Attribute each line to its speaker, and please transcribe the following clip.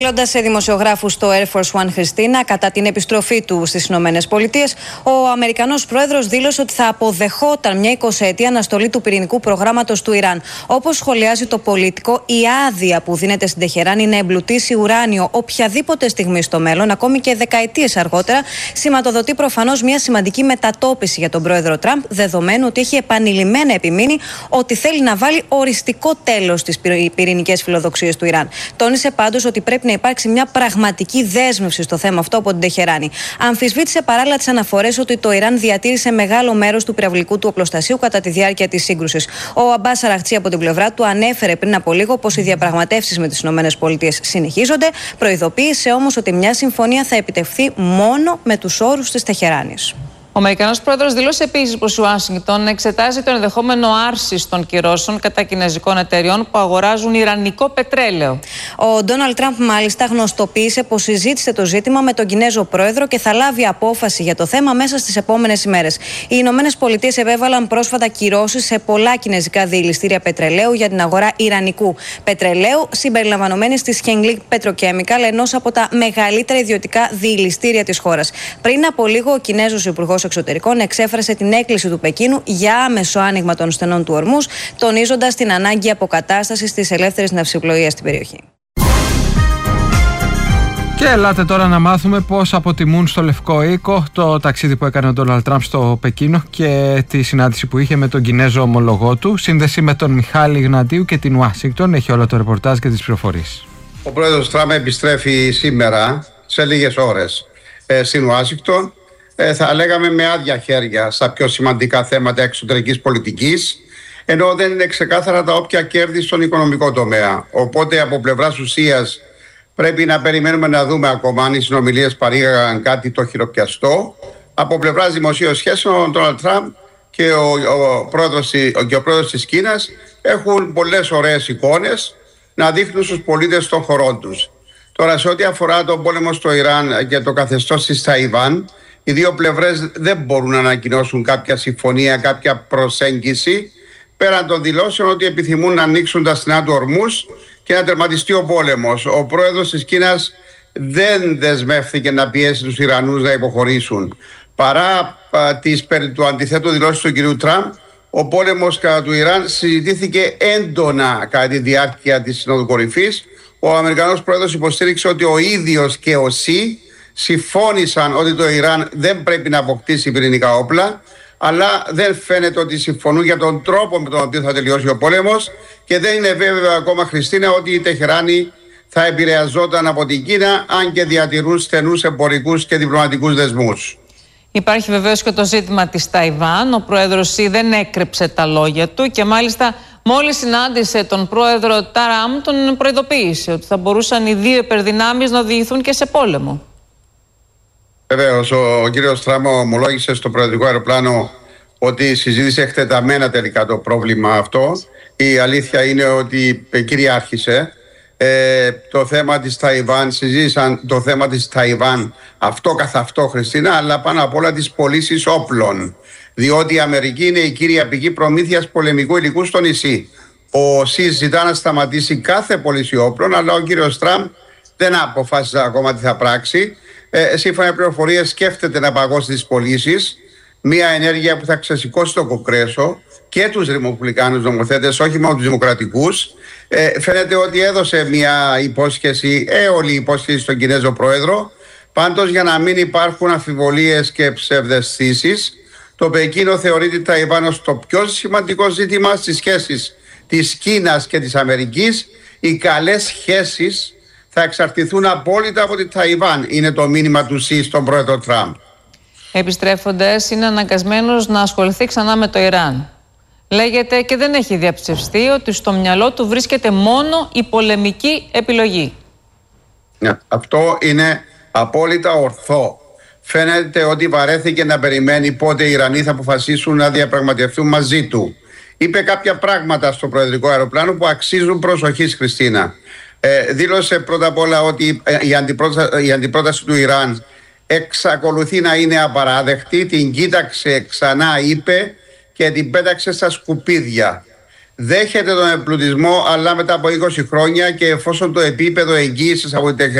Speaker 1: Μιλώντας σε δημοσιογράφους στο Air Force One, Χριστίνα, κατά την επιστροφή του στις Ηνωμένες Πολιτείες, ο Αμερικανός πρόεδρος δήλωσε ότι θα αποδεχόταν μια 20ετία αναστολή του πυρηνικού προγράμματος του Ιράν. Όπως σχολιάζει το Πολίτικο, η άδεια που δίνεται στην Τεχεράνη να εμπλουτίσει ουράνιο οποιαδήποτε στιγμή στο μέλλον, ακόμη και δεκαετίες αργότερα, σηματοδοτεί προφανώς μια σημαντική μετατόπιση για τον πρόεδρο Τραμπ, δεδομένου ότι έχει επανειλημμένα επιμείνει ότι θέλει να βάλει οριστικό τέλος στις πυρηνικές φιλοδοξίες του Ιράν. Τόνισε πάντως ότι πρέπει να υπάρξει μια πραγματική δέσμευση στο θέμα αυτό από την Τεχεράνη. Αμφισβήτησε παράλληλα τις αναφορές ότι το Ιράν διατήρησε μεγάλο μέρος του πυραυλικού του οπλοστασίου κατά τη διάρκεια της σύγκρουσης. Ο Αμπάς Αραχτσί από την πλευρά του ανέφερε πριν από λίγο πως οι διαπραγματεύσεις με τις ΗΠΑ συνεχίζονται. Προειδοποίησε όμως ότι μια συμφωνία θα επιτευχθεί μόνο με τους όρους της Τεχεράνης.
Speaker 2: Ο Αμερικανός πρόεδρος δήλωσε επίσης πως η Ουάσιγκτον εξετάζει το ενδεχόμενο άρσης των κυρώσεων κατά κινεζικών εταιριών που αγοράζουν ιρανικό πετρέλαιο.
Speaker 1: Ο Ντόναλντ Τραμπ, μάλιστα, γνωστοποίησε πως συζήτησε το ζήτημα με τον Κινέζο πρόεδρο και θα λάβει απόφαση για το θέμα μέσα στις επόμενες ημέρες. Οι Ηνωμένες Πολιτείες επέβαλαν πρόσφατα κυρώσεις σε πολλά κινεζικά διελιστήρια πετρελαίου για την αγορά ιρανικού πετρελαίου, συμπεριλαμβανομένης της Hengli Petrochemical, ενός από τα μεγαλύτερα ιδιωτικά διελιστήρια της χώρας. Πριν από λίγο, ο Κινέζος Υπουργός Εξωτερικών εξέφρασε την έκκληση του Πεκίνου για άμεσο άνοιγμα των στενών του ορμούς, τονίζοντας την ανάγκη αποκατάστασης της ελεύθερης ναυσιπλοείας στην περιοχή.
Speaker 3: Και ελάτε τώρα να μάθουμε πώς αποτιμούν στο Λευκό Οίκο το ταξίδι που έκανε ο Ντόναλντ Τραμπ στο Πεκίνο και τη συνάντηση που είχε με τον Κινέζο ομολογό του. Σύνδεση με τον Μιχάλη Γνατίου και την Ουάσιγκτον. Έχει όλο το ρεπορτάζ και τις πληροφορίες.
Speaker 4: Ο πρόεδρος Τραμπ επιστρέφει σήμερα σε λίγες ώρες στην Ουάσιγκτον. Θα λέγαμε με άδεια χέρια στα πιο σημαντικά θέματα εξωτερικής πολιτικής, ενώ δεν είναι ξεκάθαρα τα όποια κέρδη στον οικονομικό τομέα. Οπότε από πλευράς ουσίας πρέπει να περιμένουμε να δούμε ακόμα αν οι συνομιλίες παρήγαγαν κάτι το χειροπιαστό. Από πλευράς δημοσίων σχέσεων, ο Ντόναλντ Τραμπ και ο πρόεδρος της Κίνας έχουν πολλές ωραίες εικόνες να δείχνουν στους πολίτες των χωρών τους. Τώρα, σε ό,τι αφορά τον πόλεμο στο Ιράν και το καθεστώς της Ταϊβάν, οι δύο πλευρές δεν μπορούν να ανακοινώσουν κάποια συμφωνία, κάποια προσέγγιση, πέραν των δηλώσεων ότι επιθυμούν να ανοίξουν τα στενά του ορμούς και να τερματιστεί ο πόλεμος. Ο πρόεδρος της Κίνας δεν δεσμεύθηκε να πιέσει τους Ιρανούς να υποχωρήσουν. Παρά τις περί του αντιθέτου δηλώσεις του κ. Τραμπ, ο πόλεμος κατά του Ιράν συζητήθηκε έντονα κατά τη διάρκεια της Συνόδου Κορυφής. Ο Αμερικανός πρόεδρος υποστήριξε ότι ο ίδιος και ο ΣΥ συμφώνησαν ότι το Ιράν δεν πρέπει να αποκτήσει πυρηνικά όπλα, αλλά δεν φαίνεται ότι συμφωνούν για τον τρόπο με τον οποίο θα τελειώσει ο πόλεμος και δεν είναι βέβαιο ακόμα, Χριστίνα, ότι η Τεχεράνη θα επηρεαζόταν από την Κίνα, αν και διατηρούν στενούς εμπορικούς και διπλωματικούς δεσμούς.
Speaker 2: Υπάρχει βεβαίως και το ζήτημα της Ταϊβάν. Ο πρόεδρος Σι δεν έκρυψε τα λόγια του και μάλιστα μόλις συνάντησε τον πρόεδρο Τραμπ, τον προειδοποίησε ότι θα μπορούσαν οι δύο υπερδυνάμεις να οδηγηθούν και σε πόλεμο.
Speaker 4: Βεβαίως, ο κύριος Τραμπ ομολόγησε στο προεδρικό αεροπλάνο ότι συζήτησε εκτεταμένα τελικά το πρόβλημα αυτό. Η αλήθεια είναι ότι κυριάρχησε το θέμα της Ταϊβάν, συζήτησαν το θέμα της Ταϊβάν αυτό καθ' αυτό, Χριστίνα, αλλά πάνω απ' όλα τις πωλήσεις όπλων. Διότι η Αμερική είναι η κύρια πηγή προμήθειας πολεμικού υλικού στο νησί. Ο ΣΥ ζητά να σταματήσει κάθε πώληση όπλων, αλλά ο κύριος Τραμπ δεν αποφάσισε ακόμα τι θα πράξει. Σύμφωνα με πληροφορίες, σκέφτεται να παγώσει τις πωλήσεις. Μια ενέργεια που θα ξεσηκώσει το Κογκρέσο και τους ρημοπουλικάνους νομοθέτες, όχι μόνο τους δημοκρατικούς. Φαίνεται ότι έδωσε μια υπόσχεση, έολη υπόσχεση στον Κινέζο πρόεδρο. Πάντως, για να μην υπάρχουν αμφιβολίες και ψευδαισθήσεις, το Πεκίνο θεωρεί τη Ταϊβάν ως το πιο σημαντικό ζήτημα στις σχέσεις της Κίνας και της Αμερικής. Οι καλές σχέσεις θα εξαρτηθούν απόλυτα από τη Ταϊβάν, είναι το μήνυμα του ΣΥ στον πρόεδρο Τραμπ.
Speaker 2: Επιστρέφοντας, είναι αναγκασμένος να ασχοληθεί ξανά με το Ιράν. Λέγεται και δεν έχει διαψευστεί ότι στο μυαλό του βρίσκεται μόνο η πολεμική επιλογή.
Speaker 4: Ναι, αυτό είναι απόλυτα ορθό. Φαίνεται ότι βαρέθηκε να περιμένει πότε οι Ιρανοί θα αποφασίσουν να διαπραγματευτούν μαζί του. Είπε κάποια πράγματα στο προεδρικό αεροπλάνο που αξίζουν προσοχής, Χριστίνα. Δήλωσε πρώτα απ' όλα ότι η αντιπρόταση του Ιράν εξακολουθεί να είναι απαράδεκτη. Την κοίταξε ξανά, είπε, και την πέταξε στα σκουπίδια. δέχεται τον εμπλουτισμό, αλλά μετά από 20 χρόνια, και εφόσον το επίπεδο εγγύησης από την